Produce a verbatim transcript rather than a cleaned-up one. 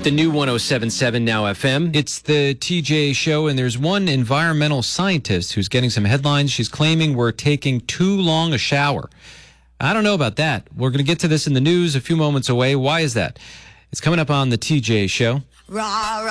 The new one oh seven point seven Now F M. It's the T J Show, and there's one environmental scientist who's getting some headlines. She's claiming we're taking too long a shower. I don't know about that. We're going to get to this in the news a few moments away. Why is that? It's coming up on the T J Show. Rah, rah.